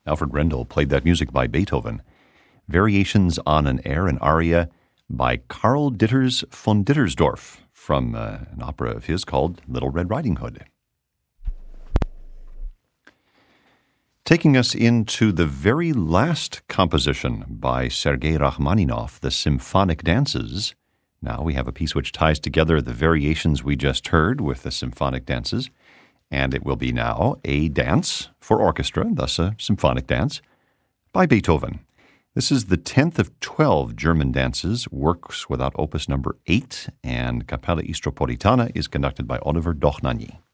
Alfred Rendel played that music by Beethoven. Variations on an Air, an aria by Karl Ditters von Dittersdorf from an opera of his called Little Red Riding Hood. Taking us into the very last composition by Sergei Rachmaninoff, the Symphonic Dances. Now we have a piece which ties together the variations we just heard with the symphonic dances, and it will be now a dance for orchestra, thus a symphonic dance, by Beethoven. This is the 10th of 12 German dances, works without opus number 8, and Capella Istropolitana is conducted by Oliver Dochnany.